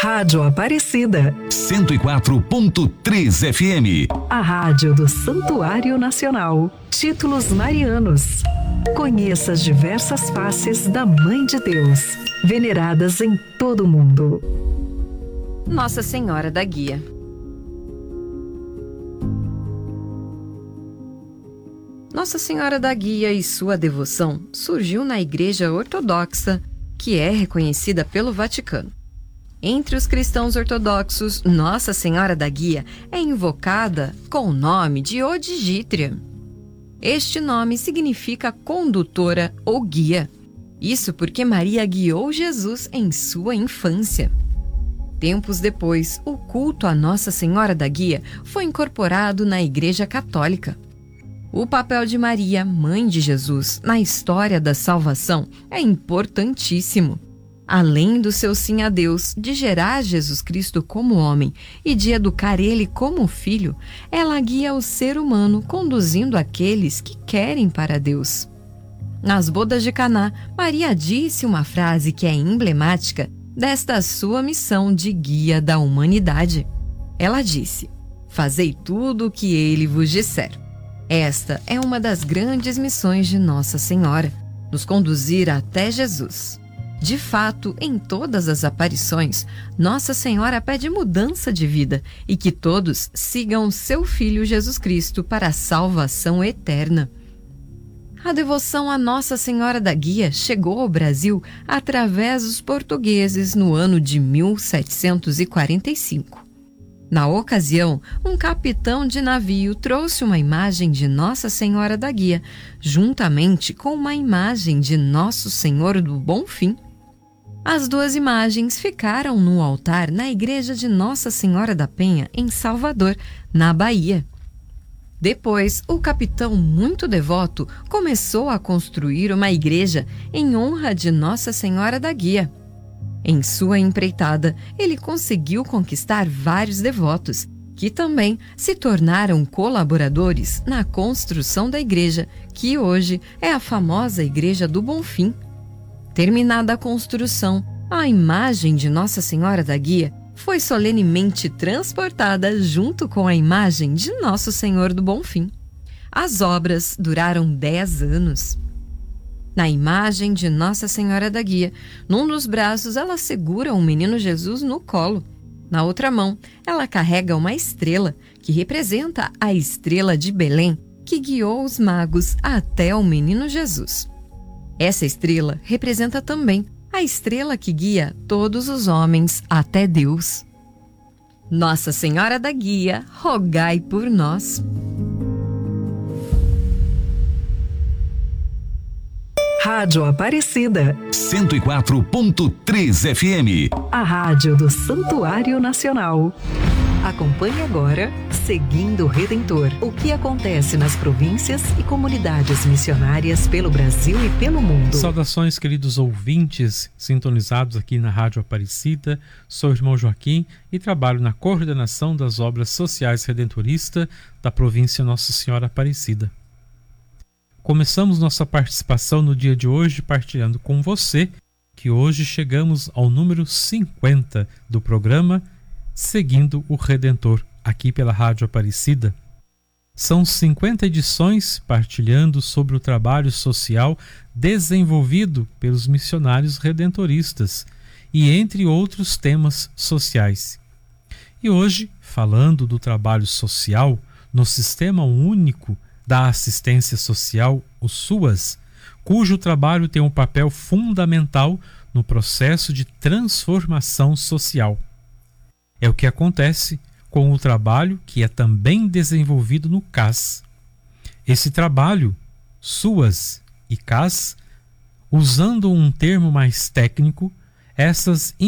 Rádio Aparecida 104.3 FM. A rádio do Santuário Nacional. Títulos marianos. Conheça as diversas faces da Mãe de Deus, veneradas em todo o mundo. Nossa Senhora da Guia. Nossa Senhora da Guia e sua devoção surgiu na Igreja Ortodoxa, que é reconhecida pelo Vaticano. Entre os cristãos ortodoxos, Nossa Senhora da Guia é invocada com o nome de Odigítria. Este nome significa condutora ou guia. Isso porque Maria guiou Jesus em sua infância. Tempos depois, o culto a Nossa Senhora da Guia foi incorporado na Igreja Católica. O papel de Maria, mãe de Jesus, na história da salvação é importantíssimo. Além do seu sim a Deus, de gerar Jesus Cristo como homem e de educar ele como filho, ela guia o ser humano conduzindo aqueles que querem para Deus. Nas bodas de Caná, Maria disse uma frase que é emblemática desta sua missão de guia da humanidade. Ela disse: "Fazei tudo o que ele vos disser." Esta é uma das grandes missões de Nossa Senhora, nos conduzir até Jesus. De fato, em todas as aparições, Nossa Senhora pede mudança de vida e que todos sigam seu Filho Jesus Cristo para a salvação eterna. A devoção a Nossa Senhora da Guia chegou ao Brasil através dos portugueses no ano de 1745. Na ocasião, um capitão de navio trouxe uma imagem de Nossa Senhora da Guia, juntamente com uma imagem de Nosso Senhor do Bonfim. As duas imagens ficaram no altar na igreja de Nossa Senhora da Penha, em Salvador, na Bahia. Depois, o capitão, muito devoto, começou a construir uma igreja em honra de Nossa Senhora da Guia. Em sua empreitada, ele conseguiu conquistar vários devotos, que também se tornaram colaboradores na construção da igreja, que hoje é a famosa Igreja do Bonfim. Terminada a construção, a imagem de Nossa Senhora da Guia foi solenemente transportada junto com a imagem de Nosso Senhor do Bonfim. As obras duraram 10 anos. Na imagem de Nossa Senhora da Guia, num dos braços ela segura um menino Jesus no colo. Na outra mão, ela carrega uma estrela, que representa a estrela de Belém, que guiou os magos até o menino Jesus. Essa estrela representa também a estrela que guia todos os homens até Deus. Nossa Senhora da Guia, rogai por nós. Rádio Aparecida 104.3 FM. A rádio do Santuário Nacional. Acompanhe agora Seguindo o Redentor. O que acontece nas províncias e comunidades missionárias pelo Brasil e pelo mundo. Saudações, queridos ouvintes, sintonizados aqui na Rádio Aparecida. Sou o irmão Joaquim e trabalho na coordenação das obras sociais redentoristas da província Nossa Senhora Aparecida. Começamos nossa participação no dia de hoje partilhando com você que hoje chegamos ao número 50 do programa Seguindo o Redentor, aqui pela Rádio Aparecida. São 50 edições partilhando sobre o trabalho social desenvolvido pelos missionários redentoristas e entre outros temas sociais. E hoje, falando do trabalho social no Sistema Único da Assistência Social, o SUAS, cujo trabalho tem um papel fundamental no processo de transformação social. É o que acontece com o trabalho que é também desenvolvido no CAS. Esse trabalho, SUAS e CAS, usando um termo mais técnico, essas